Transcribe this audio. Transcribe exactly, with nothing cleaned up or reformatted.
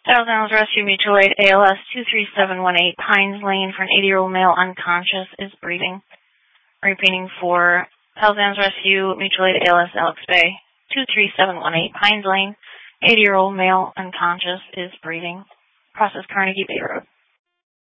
South Downs Rescue Mutual Aid A L S two three seven one eight Pines Lane for an eighty-year-old male unconscious is breathing. Repeating for South Downs Rescue Mutual Aid A L S Alex Bay two three seven one eight Pines Lane, eighty-year-old male unconscious is breathing. Process Carnegie Bay Road.